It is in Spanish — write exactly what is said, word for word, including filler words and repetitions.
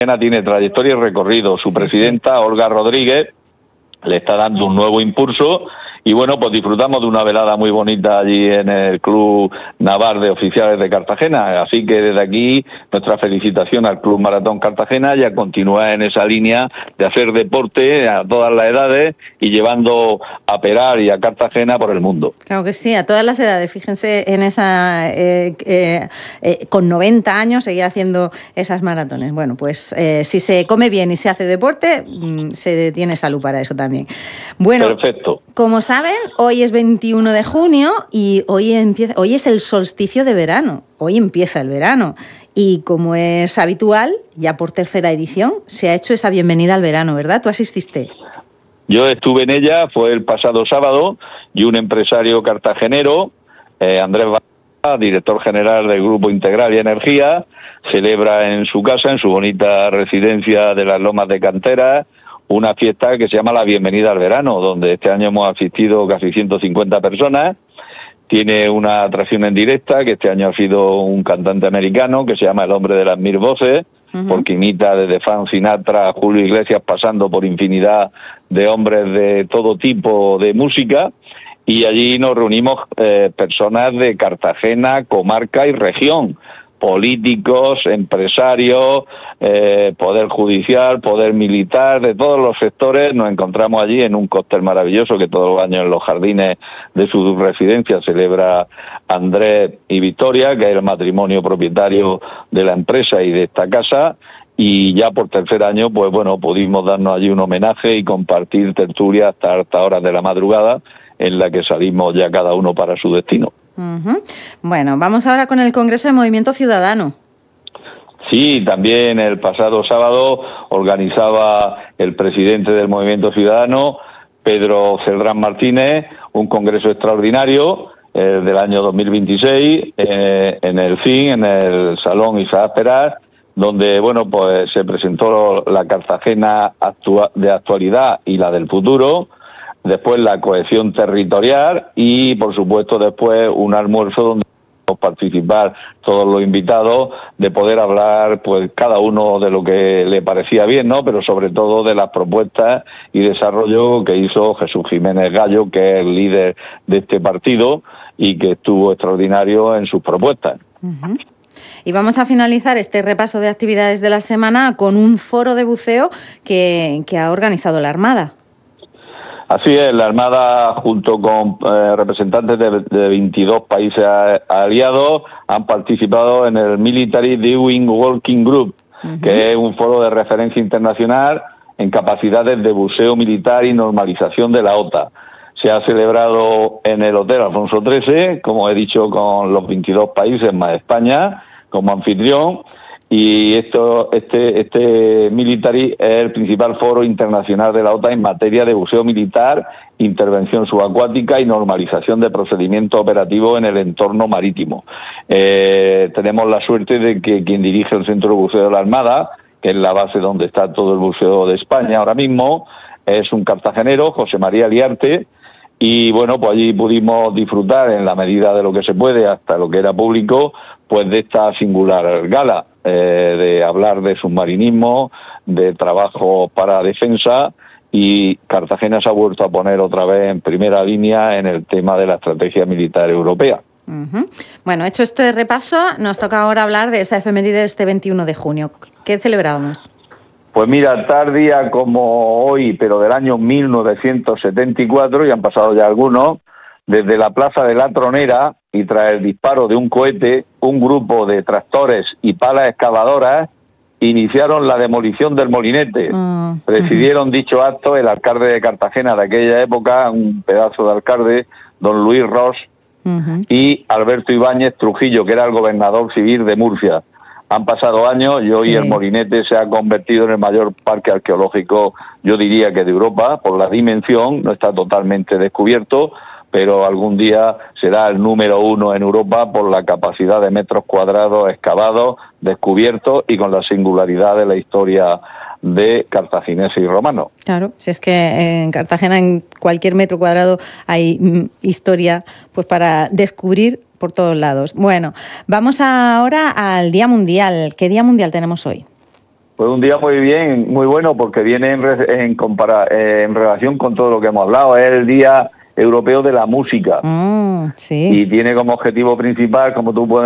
Cartagena tiene trayectoria y recorrido. Su sí, presidenta, sí. Olga Rodríguez, le está dando un nuevo impulso y bueno, pues disfrutamos de una velada muy bonita allí en el Club Navar de Oficiales de Cartagena, así que desde aquí nuestra felicitación al Club Maratón Cartagena y a continuar en esa línea de hacer deporte a todas las edades y llevando a Perar y a Cartagena por el mundo. Claro que sí, a todas las edades, fíjense en esa, eh, eh, eh, con noventa años seguir haciendo esas maratones. Bueno, pues eh, si se come bien y se hace deporte, mmm, se tiene salud para eso también. Bueno, perfecto. Como saben, hoy es veintiuno de junio y hoy, empieza, hoy es el solsticio de verano, hoy empieza el verano. Y como es habitual, ya por tercera edición, se ha hecho esa bienvenida al verano, ¿verdad? ¿Tú asististe? Yo estuve en ella, fue el pasado sábado, y un empresario cartagenero, eh, Andrés Barra, director general del Grupo Integral y Energía, celebra en su casa, en su bonita residencia de las Lomas de Cantera, una fiesta que se llama la Bienvenida al Verano, donde este año hemos asistido casi ciento cincuenta personas. Tiene una atracción en directa, que este año ha sido un cantante americano, que se llama El Hombre de las Mil Voces, uh-huh. porque imita desde Frank Sinatra a Julio Iglesias, pasando por infinidad de hombres de todo tipo de música. Y allí nos reunimos eh, personas de Cartagena, comarca y región, políticos, empresarios, eh, poder judicial, poder militar, de todos los sectores. Nos encontramos allí en un cóctel maravilloso que todos los años en los jardines de su residencia celebra Andrés y Victoria, que es el matrimonio propietario de la empresa y de esta casa. Y ya por tercer año, pues bueno, pudimos darnos allí un homenaje y compartir tertulia hasta altas horas de la madrugada, en la que salimos ya cada uno para su destino. Uh-huh. Bueno, vamos ahora con el Congreso de Movimiento Ciudadano. Sí, también el pasado sábado organizaba el presidente del Movimiento Ciudadano, Pedro Celdrán Martínez, un congreso extraordinario eh, del año dos mil veintiséis eh, en el C I N, en el Salón Isaac Peral, donde bueno, pues se presentó la Cartagena actua- de actualidad y la del futuro. Después la cohesión territorial y, por supuesto, después un almuerzo donde podemos participar todos los invitados, de poder hablar, pues, cada uno de lo que le parecía bien, ¿no? Pero sobre todo de las propuestas y desarrollo que hizo Jesús Jiménez Gallo, que es el líder de este partido y que estuvo extraordinario en sus propuestas. Uh-huh. Y vamos a finalizar este repaso de actividades de la semana con un foro de buceo que, que ha organizado la Armada. Así es, la Armada, junto con eh, representantes de, de veintidós países aliados, han participado en el Military Doing Working Group, uh-huh. que es un foro de referencia internacional en capacidades de buceo militar y normalización de la O T A. Se ha celebrado en el Hotel Alfonso trece, como he dicho, con los veintidós países más España como anfitrión. Y esto, este, este Military es el principal foro internacional de la O T A en materia de buceo militar, intervención subacuática y normalización de procedimientos operativos en el entorno marítimo. Eh, tenemos la suerte de que quien dirige el Centro de Buceo de la Armada, que es la base donde está todo el buceo de España ahora mismo, es un cartagenero, José María Liarte, y bueno, pues allí pudimos disfrutar en la medida de lo que se puede, hasta lo que era público, pues de esta singular gala. Eh, de hablar de submarinismo, de trabajo para defensa, y Cartagena se ha vuelto a poner otra vez en primera línea en el tema de la estrategia militar europea. Uh-huh. Bueno, hecho este repaso, nos toca ahora hablar de esa efeméride de este veintiuno de junio. ¿Qué celebramos? Pues mira, tal día como hoy, pero del año mil novecientos setenta y cuatro, y han pasado ya algunos, desde la Plaza de la Tronera, y tras el disparo de un cohete, un grupo de tractores y palas excavadoras iniciaron la demolición del molinete. Uh, Presidieron uh-huh. dicho acto el alcalde de Cartagena de aquella época, un pedazo de alcalde, don Luis Ros, uh-huh. y Alberto Ibáñez Trujillo, que era el gobernador civil de Murcia. Han pasado años y hoy sí. el molinete se ha convertido en el mayor parque arqueológico, yo diría que de Europa, por la dimensión, no está totalmente descubierto, pero algún día será el número uno en Europa por la capacidad de metros cuadrados excavados, descubiertos y con la singularidad de la historia de cartagineses y romanos. Claro, si es que en Cartagena en cualquier metro cuadrado hay mm, historia pues para descubrir por todos lados. Bueno, vamos ahora al Día Mundial. ¿Qué Día Mundial tenemos hoy? Fue un día muy bien, muy bueno, porque viene en, re, en, compara, eh, en relación con todo lo que hemos hablado. Es el Día Europeo de la Música. Mm, sí. Y tiene como objetivo principal, como tú puedes